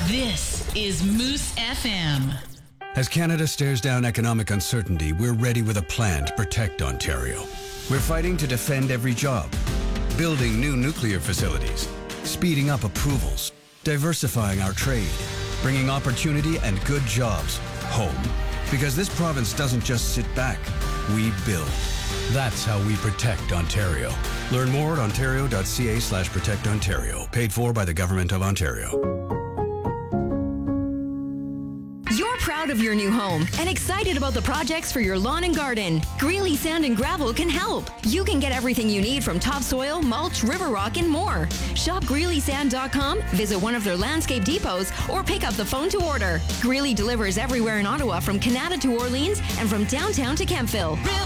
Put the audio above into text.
This is Moose FM. As Canada stares down economic uncertainty, we're ready with a plan to protect Ontario. We're fighting to defend every job, building new nuclear facilities, speeding up approvals, diversifying our trade, bringing opportunity and good jobs home. Because this province doesn't just sit back, we build. That's how we protect Ontario. Learn more at ontario.ca/protectontario. Paid for by the Government of Ontario. You're proud of your new home and excited about the projects for your lawn and garden. Greeley Sand and Gravel can help. You can get everything you need from topsoil, mulch, river rock, and more. Shop GreeleySand.com, visit one of their landscape depots, or pick up the phone to order. Greeley delivers everywhere in Ottawa from Canada to Orleans and from downtown to Kempville.